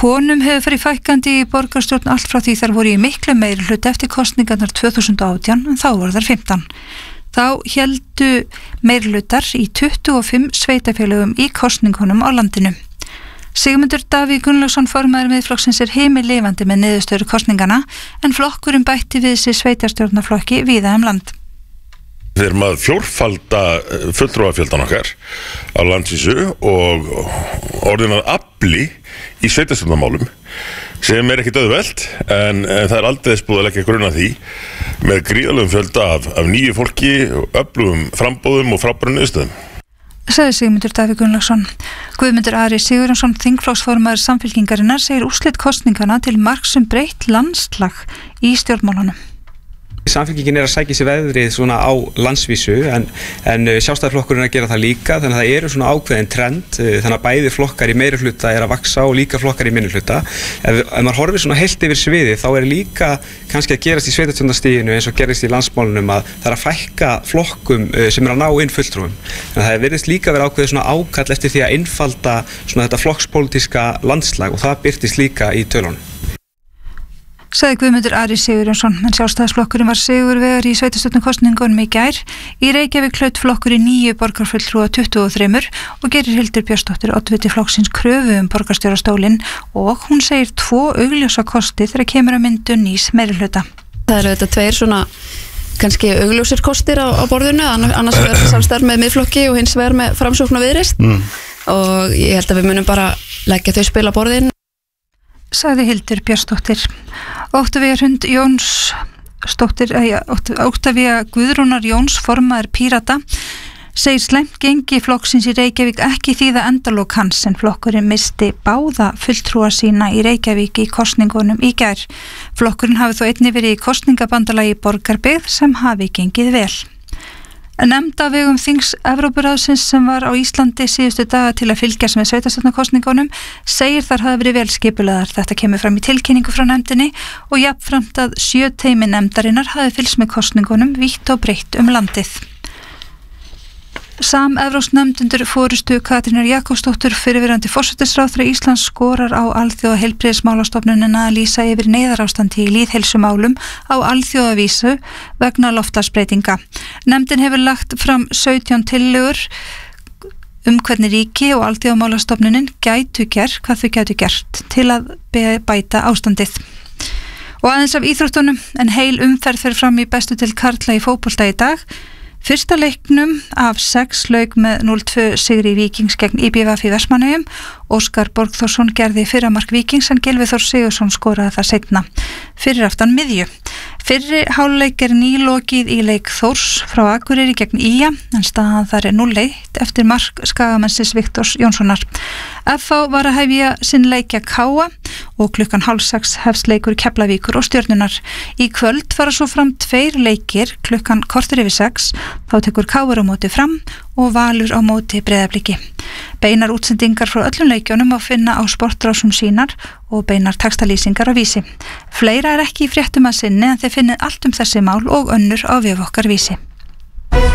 Konum hefur farið fækkandi í borgarstjórn allt frá því þær voru í miklu meirihluta eftir kosningarnar 2018 en þá voru þær 15. Þá héldu meirihlutar í 25 sveitafélögum í kosningunum á landinu. Sigmundur Davíð Gunnlaugsson formaður Miðflokksins himinlifandi með niðurstöður kosningana en flokkurinn bætti við sig sveitarstjórnarflokki víða land. Við erum að fjórfalda fulltrúafjöldan okkar á landsvísu og orðin að afli í sveitarstjórnarmálum sem ekkert auðvelt en það aldrei búið að leggja grunn að því með gríðarlegum fjölda af nýju fólki, öflugum frambóðum og frábærum niðurstöðum. Sagði Sigmundur Davíð Gunnlaugsson. Guðmundur Ari Sigurjónsson, þingflokksformaður Samfylkingarinnar, segir úrslit kosningana til marks breytt landslag í stjórnmálunum. Samfylkingin að sækja sér veðrið svona á landsvísu en Sjálfstæðisflokkurinn að gera það líka þannig að það eru svona ákveðin trend þannig að bæði flokkar í meirihluta að vaksa og líka flokkar í minnihluta. Ef maður horfir svona heilt yfir sviðið þá líka kannski að gerast í sveitarstjórnarstiginu eins og gerist í landsmálunum að það að fækka flokkum sem að ná inn fulltrúum. En það virðist líka vera ákveðið svona ákall eftir því að einfalda svona þetta flokkspólitíska landslag og það birtist líka í tölunum. Sagði Guðmundur Ari Sigurjónsson, en Sjálfstæðisflokkurinn var sigurvegari í sveitarstjórnarkosningunum í gær. Í Reykjavík hlaut flokkurinn 9 borgarfulltrúa 23 og gerir Hildur Björnsdóttir oddviti flokksins kröfu borgarstjórastólinn og hún segir 2 augljósa kosti þegar kemur að myndun nýs meirihluta. Það eru þetta 2 svona kannski augljósir kostir á borðinu, annars verður samstarf með Miðflokki og hins vegar með Framsókn og Viðreisn og ég held að við munum bara leggja þau spil á borðinu. Sagði Hildur Björnsdóttir. Oktavía Guðrúnar Jóns, formaður Pírata, segir slæmt gengi flokksins í Reykjavík ekki þýða endalok hans en flokkurinn misti báða fulltrúa sína í Reykjavík í kosningunum í gær. Flokkurinn hafi þó einnig verið í kosningabandalagi Borgarbyggð sem hafi gengið vel. Nefnd á vegum þings Evrópuráðsins sem var á Íslandi síðustu daga til að fylgjast með sveitarstjórnarkosningunum segir þar hafi verið vel skipulagðar. Þetta kemur fram í tilkynningu frá nefndinni og jafnframt að 7 teymi nefndarinnar hafi fylgst með kosningunum vítt og breytt landið. Evrópsk nefnd undir forystu Katrínar Jakobsdóttur fyrrverandi forsætisráðherra Íslands skorar á Alþjóðaheilbrigðismálastofnunina að lýsa yfir neyðarástandi í lýðheilsumálum á alþjóðavísu vegna loftslagsbreytinga. Nefndin hefur lagt fram 17 tillögur hvernig ríki og alþjóðamálastofnunin gætu gert til að bæta ástandið. Og aðeins af íþróttunum en heil umferð fer fram í bestu deild karla í fótbolta í dag. Fyrsta leiknum af 6 lauk með 0-2 sigri Víkings gegn IBVF í Vestmannaeyjum. Óskar Borgþórsson gerði fyrramark Víkings en Gylfi Þór Sigurðsson skoraði það seinna fyrir aftan miðju. Fyrri hálfleik nýlokið í leik Þórs frá Akureyri gegn ÍA en staðan þar 0-1 eftir mark Skagamennsins Viktors Jónssonar. FH var að hefja sinn leikja KA og 5:30 hefst leikur Keflavíkur og Stjörnunar. Í kvöld fara svo fram 2 leikir 5:45. Þá tekur KR á móti Fram og Valur á móti Breiðabliki. Beinar útsendingar frá öllum leikjunum má finna á sportrásum sínar og beinar textalýsingar á Vísi. Fleira ekki í fréttum að sinni en þið finnið allt þessi mál og önnur á vef okkar Vísi.